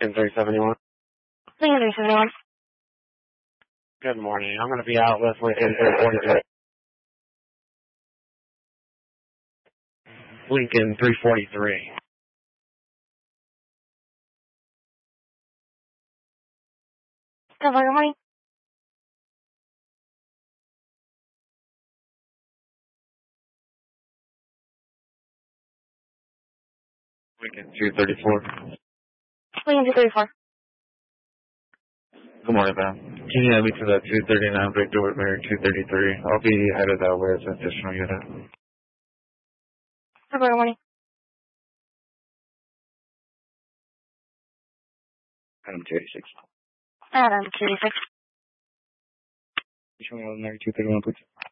Lincoln 371. Lincoln 371. Good morning. I'm going to be out with Lincoln 343. Lincoln 343. Good morning. Lincoln 234. Lincoln 234. Good morning, ma'am. Can you add me to that 239 Victor Whitmer 233? I'll be headed that way as an additional unit. Good morning. Adam 286. Adam 286. You show me 231, please.